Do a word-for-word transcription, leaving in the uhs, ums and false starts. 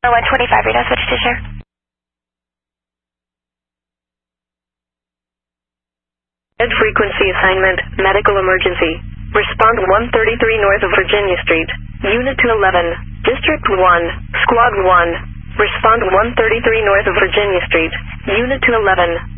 one twenty-five, radar switch to share. Ed frequency assignment, medical emergency. Respond one thirty-three north of Virginia Street. Unit two eleven, District one, Squad one. Respond one thirty-three north of Virginia Street. Unit two eleven.